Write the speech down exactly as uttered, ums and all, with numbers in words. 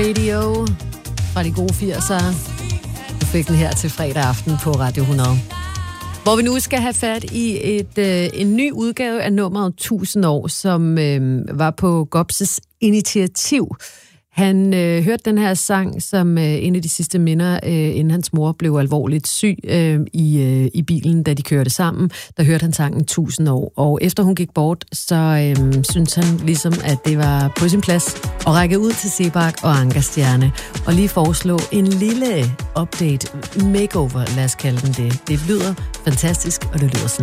Radio fra de gode firsere. Du fik den her til fredag aften på Radio hundrede. Hvor vi nu skal have fat i et, øh, en ny udgave af nummeret tusind år, som øh, var på Gobses initiativ. Han øh, hørte den her sang som øh, en af de sidste minder, øh, inden hans mor blev alvorligt syg øh, i, øh, i bilen, da de kørte sammen. Der hørte han sangen tusind år. Og efter hun gik bort, så øh, synes han ligesom, at det var på sin plads at række ud til Sebak og Ankerstjerne og lige foreslå en lille update, makeover, lad os kalde den det. Det lyder fantastisk, og det lyder sådan.